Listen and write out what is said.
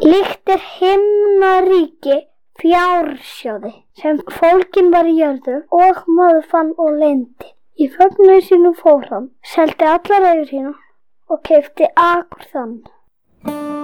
Líkt himnaríki fjársjóði, sem fólginn var í jörðu og maður fann og leyndi. Í fögnuði sínum fór hann, seldi allar eigur sínar og keypti akur þann.